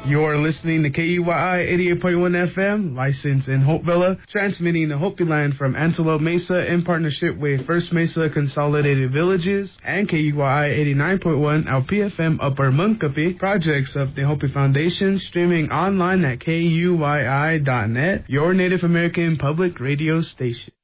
You're listening to KUYI 88.1 FM, licensed in Hopevilla, transmitting the Hopi Land from Antelope Mesa in partnership with First Mesa Consolidated Villages and KUYI 89.1 LPFM Upper Munkapi, projects of the Hopi Foundation, streaming online at KUYI.net, your Native American public radio station.